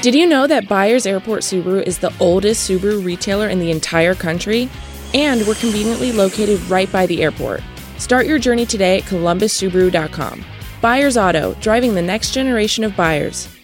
Did you know that Byers Airport Subaru is the oldest Subaru retailer in the entire country? And we're conveniently located right by the airport. Start your journey today at columbussubaru.com. Byers Auto, driving the next generation of buyers.